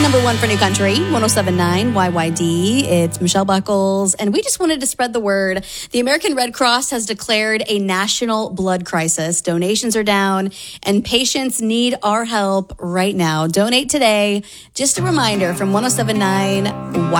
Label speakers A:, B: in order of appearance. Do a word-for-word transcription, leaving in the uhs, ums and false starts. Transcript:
A: Number one for New Country, one oh seven point nine Y Y D. It's Michelle Buckles, and we just wanted to spread the word. The American Red Cross has declared a national blood crisis. Donations are down, and patients need our help right now. Donate today. Just a reminder from one oh seven point nine Y Y D.